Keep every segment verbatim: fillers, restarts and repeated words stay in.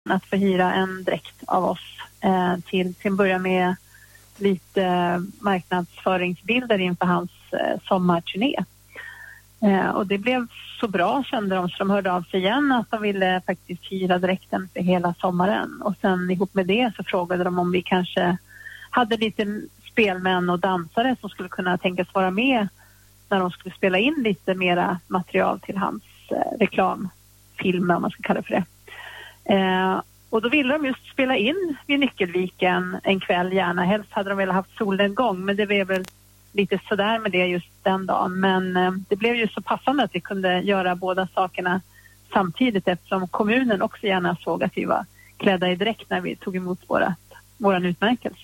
att få hyra en dräkt av oss eh, till, till att börja med lite marknadsföringsbilder inför hans eh, sommarturné. Eh, och det blev så bra, kände de, så de hörde av sig igen att de ville faktiskt hyra dräkten för hela sommaren. Och sen ihop med det så frågade de om vi kanske hade lite spelmän och dansare som skulle kunna tänkas vara med när de skulle spela in lite mera material till hans eh, reklamfilm, om man ska kalla det för det. Eh, och då ville de just spela in vid Nyckelviken en kväll gärna. Helst hade de velat haft solnedgång, men det blev väl lite sådär med det just den dagen. Men eh, det blev ju så passande att vi kunde göra båda sakerna samtidigt, eftersom kommunen också gärna såg att vi var klädda i dräkt när vi tog emot våra, våran utmärkelse.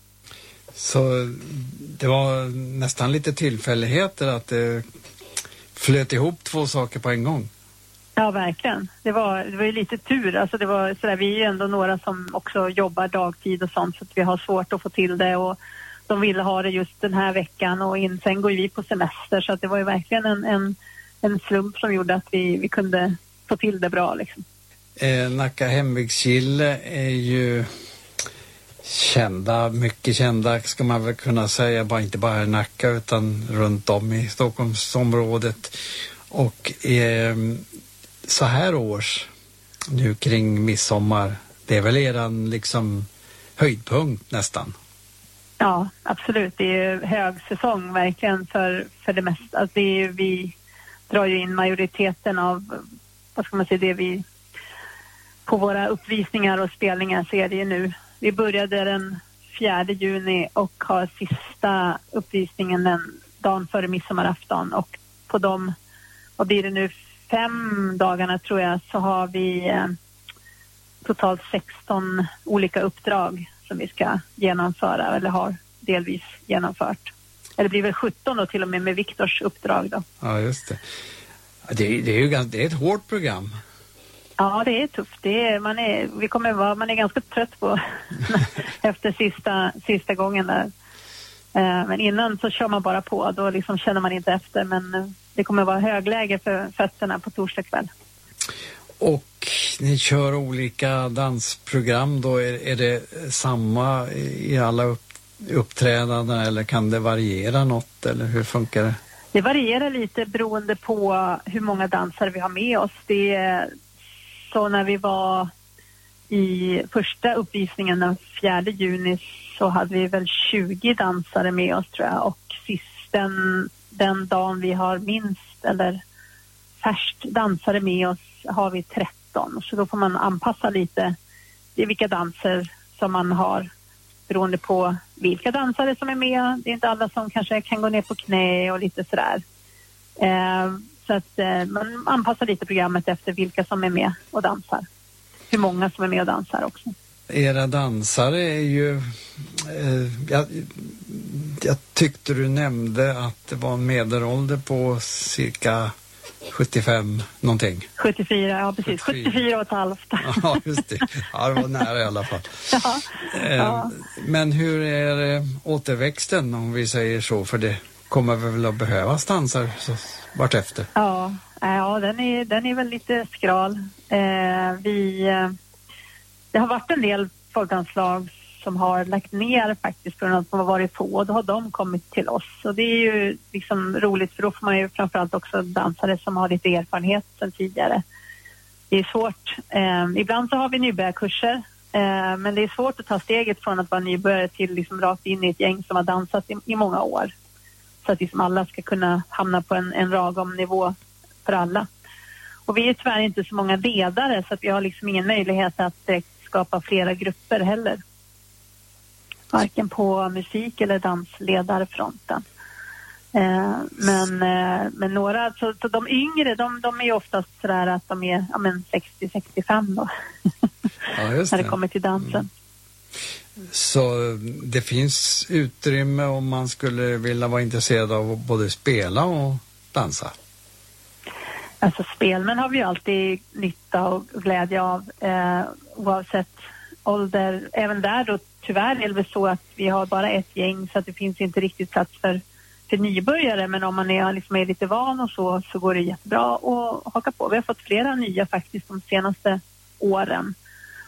Så det var nästan lite tillfälligheter att det flöt ihop två saker på en gång. Ja, verkligen. Det var, det var ju lite tur. Alltså det var sådär, vi är ju ändå några som också jobbar dagtid och sånt, så att vi har svårt att få till det, och de ville ha det just den här veckan, och in, sen går vi på semester, så att det var ju verkligen en, en, en slump som gjorde att vi, vi kunde få till det bra liksom. Eh, Nacka Hembygdskille är ju kända, mycket kända ska man väl kunna säga, bara inte bara i Nacka utan runt om i Stockholmsområdet. Och eh, så här års nu kring midsommar, det är väl eran liksom höjdpunkt nästan? Ja, absolut. Det är ju högsäsong verkligen för, för det mesta. Alltså det är ju, vi drar ju in majoriteten av, vad ska man säga, det vi på våra uppvisningar och spelningar ser det ju nu. Vi började den fjärde juni och har sista uppvisningen den dagen före midsommarafton, och på de, vad blir det nu, fem dagarna tror jag, så har vi eh, totalt sexton olika uppdrag som vi ska genomföra, eller har delvis genomfört. Eller det blir väl sjutton då till och med med Viktors uppdrag då. Ja, just det. Det, det är ju det är ett hårt program. Ja, det är tufft. Det är, man, är, vi kommer vara, man är ganska trött på efter sista, sista gången där. Eh, men innan så kör man bara på. Då liksom känner man inte efter. Men det kommer vara högläge för fötterna på torsdag kväll. Och ni kör olika dansprogram då. Är, är det samma i alla upp, uppträdanden, eller kan det variera något? Eller hur funkar det? Det varierar lite beroende på hur många dansare vi har med oss. Det är... Så när vi var i första uppvisningen den fjärde juni så hade vi väl tjugo dansare med oss tror jag. Och sist den, den dagen vi har minst eller färst dansare med oss har vi tretton. Så då får man anpassa lite i vilka danser som man har beroende på vilka dansare som är med. Det är inte alla som kanske kan gå ner på knä och lite sådär. Eh, Så att eh, man anpassar lite programmet efter vilka som är med och dansar. Hur många som är med och dansar också. Era dansare är ju... Eh, jag, jag tyckte du nämnde att det var en medelålder på cirka sjuttiofem någonting. sjuttiofyra, ja precis. sjuttiofyra, sjuttiofyra och ett halvt. Ja, just det. Ja, det var nära i alla fall. Ja, eh, ja. Men hur är återväxten, om vi säger så? För det kommer väl att behövas dansar så vart efter. Ja, ja den, är, den är väl lite skral. Eh, vi, eh, det har varit en del folkdanslag som har lagt ner faktiskt för att de har varit få, och då har de kommit till oss. Och det är ju liksom roligt, för då får man ju framförallt också dansare som har lite erfarenhet sedan tidigare. Det är svårt. Eh, ibland så har vi nybörjarkurser, eh, men det är svårt att ta steget från att vara nybörjare till liksom rakt in i ett gäng som har dansat i, i många år. Så att liksom alla ska kunna hamna på en, en ragom nivå för alla. Och vi är tyvärr inte så många ledare, så att vi har liksom ingen möjlighet att direkt skapa flera grupper heller. Varken på musik- eller dansledarfronten. Eh, men, eh, men några, så, så de yngre, de, de är ju oftast sådär att de är ja, men sextio sextiofem då. Ja, just det. När det kommer till dansen. Mm. Så det finns utrymme om man skulle vilja vara intresserad av att både spela och dansa? Alltså spelmän har vi ju alltid nytta och glädje av eh, oavsett ålder. Även där då tyvärr är det så att vi har bara ett gäng, så att det finns inte riktigt plats för, för nybörjare. Men om man är, liksom är lite van och så, så går det jättebra att haka på. Vi har fått flera nya faktiskt de senaste åren.